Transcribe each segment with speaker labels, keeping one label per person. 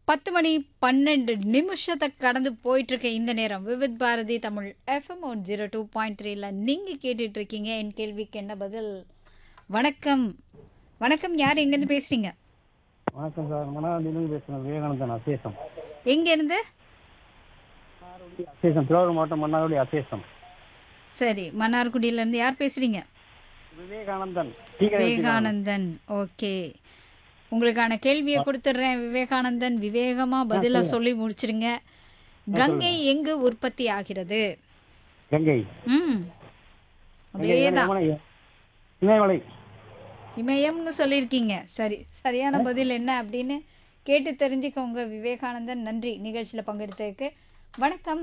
Speaker 1: 10 மணி 12 நிமிஷத்தை கடந்து போயிட்டுருக்க இந்த நேரம் விவித் பாரதி தமிழ் எஃப்எம் 102.3ல நீங்கள் கேட்டுட்டு இருக்கீங்க. என் கேள்விக்கு என்ன பதில்? வணக்கம். வணக்கம், யார் எங்கேருந்து பேசுகிறீங்க?
Speaker 2: வணக்கம் சார், மன்னார்குடியிலிருந்து பேசுகிறேன். விவேகானந்தன் அசேசம்.
Speaker 1: எங்கேருந்து?
Speaker 2: அசேசம், திருவாரூர் மாவட்டம் மன்னார்குடி அசேசம்.
Speaker 1: சரி, மன்னார்குடியிலேருந்து யார் பேசுகிறீங்க?
Speaker 2: விவேகானந்தன்.
Speaker 1: விவேகானந்தன். ஓகே, உங்களுக்கான கேள்வியை கொடுத்துட்றேன். விவேகானந்தன், விவேகமாக பதிலாக சொல்லி முடிச்சிருங்க. கங்கை எங்கு உற்பத்தி ஆகிறது?
Speaker 2: கங்கை.
Speaker 1: அதே தான்,
Speaker 2: இமயமலை.
Speaker 1: இமயம்னு சொல்லியிருக்கீங்க. சரி, சரியான பதில் என்ன அப்படின்னு கேட்டு தெரிஞ்சுக்கோங்க விவேகானந்தன். நன்றி நிகழ்ச்சியில் பங்கெடுத்ததுக்கு. வணக்கம்.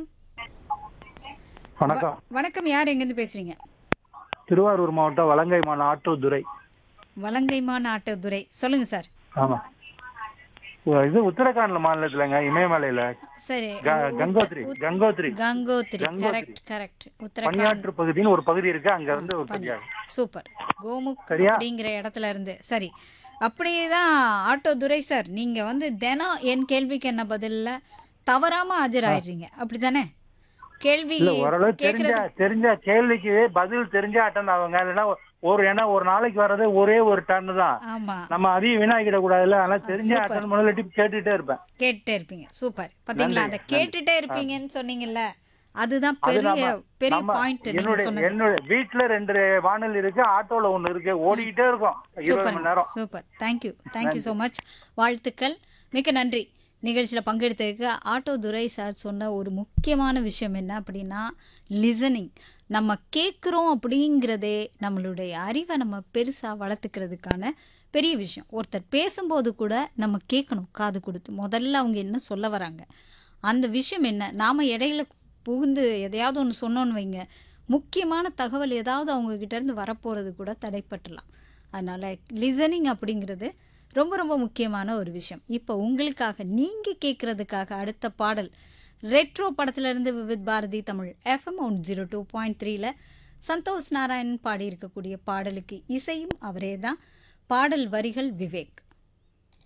Speaker 2: வணக்கம்.
Speaker 1: வணக்கம், யார் எங்கேருந்து பேசுகிறீங்க?
Speaker 2: திருவாரூர் மாவட்டம் வலங்கைமான் ஆட்டோதுரை.
Speaker 1: வலங்கைமான் ஆட்டோதுரை, சொல்லுங்கள் சார்.
Speaker 2: ஆமாம், இது உத்தரகாண்ட் மாநிலத்திலங்க, இமயமலையில்.
Speaker 1: சரி,
Speaker 2: கங்கோத்ரி. கங்கோத்ரி.
Speaker 1: Gangotri, correct correct. உத்தரகாண்ட்
Speaker 2: பனியாற்று பகுதின்னு ஒரு பகுதி இருக்கு, அங்க வந்து உற்பத்தி ஆகும்.
Speaker 1: சூப்பர். கோமுக்
Speaker 2: சரியா?
Speaker 1: அப்படிங்கிற இடத்துல இருந்து. சரி, அப்படியே தான் ஆட்டோதுரை சார், நீங்கள் வந்து தினம் என் கேள்விக்கு என்ன பதிலில் தவறாமல் ஆஜராயிடுறீங்க, அப்படி தானே? கேள்வி
Speaker 2: இல்ல, ஓரளவு
Speaker 1: கேட்குறது.
Speaker 2: தெரிஞ்ச கேள்விக்கு பதில் தெரிஞ்சா அட்டன் ஆகுங்க. இல்லைன்னா ஏன்னா ஒரு நாளைக்கு வர்றது ஒரே ஒரு டன் தான்.
Speaker 1: ஆமாம்,
Speaker 2: நம்ம அதையும் வீணாக்கிட கூடாதுல்ல. அதனால தெரிஞ்ச
Speaker 1: சூப்பர்.
Speaker 2: அட்டன் முதல்ல டிப் கேட்டுட்டே இருப்பேன்.
Speaker 1: கேட்டுட்டே இருப்பீங்க. சூப்பர். பார்த்தீங்களா, அந்த கேட்டுட்டே இருப்பீங்கன்னு சொன்னீங்கல்ல, அதுதான் பெரிய பெரிய பாயிண்ட் நீங்க சொன்னது.
Speaker 2: என்னோட வீட்டுல 2 வானல் இருக்கு, ஆட்டோல 1 இருக்கு, ஓடிக்கிட்டே இருக்கும் 20 மணி நேரம்.
Speaker 1: சூப்பர். Thank you so much. வாழ்த்துக்கள், மிக்க நன்றி. நிகழ்ச்சியில் பங்கெடுத்ததுக்கு. ஆட்டோ துரை சார் சொன்ன ஒரு முக்கியமான விஷயம் என்ன அப்படின்னா, லிசனிங். நம்ம கேட்குறோம் அப்படிங்கிறதே நம்மளுடைய அறிவை நம்ம பெருசாக வளர்த்துக்கிறதுக்கான பெரிய விஷயம். ஒருத்தர் பேசும்போது கூட நம்ம கேட்கணும் காது கொடுத்து. முதல்ல அவங்க என்ன சொல்ல வராங்க, அந்த விஷயம் என்ன. நாம் இடையில புகுந்து எதையாவது ஒன்று சொன்னோன்னு வைங்க, முக்கியமான தகவல் ஏதாவது அவங்கக்கிட்டேருந்து வரப்போகிறது கூட தடைப்பட்டுலாம். அதனால் லிசனிங் அப்படிங்கிறது ரொம்ப ரொம்ப முக்கியமான ஒரு விஷயம். இப்போ உங்களுக்காக நீங்கள் கேட்குறதுக்காக அடுத்த பாடல் ரெட்ரோ படத்துலேருந்து விவித் பாரதி தமிழ் எஃப்எம் 102.3ல சந்தோஷ் நாராயணன் பாடியிருக்கக்கூடிய பாடலுக்கு இசையும் அவரே தான். பாடல் வரிகள் விவேக்.